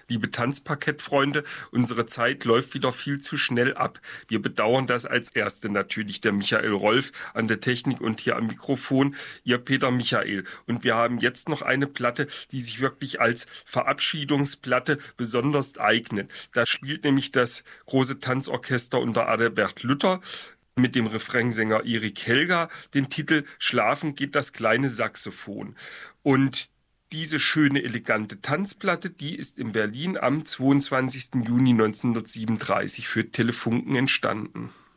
Liebe Tanzparkettfreunde, unsere Zeit läuft wieder viel zu schnell ab. Wir bedauern das als Erste natürlich, der Michael Rolf an der Technik und hier am Mikrofon, ihr Peter Michael. Und wir haben jetzt noch eine Platte, die sich wirklich als Verabschiedungsplatte besonders eignet. Da spielt nämlich das große Tanzorchester unter Adalbert Luther mit dem Refrainsänger Erik Helga den Titel Schlafen geht das kleine Saxophon. Und diese schöne, elegante Tanzplatte, die ist in Berlin am 22. Juni 1937 für Telefunken entstanden.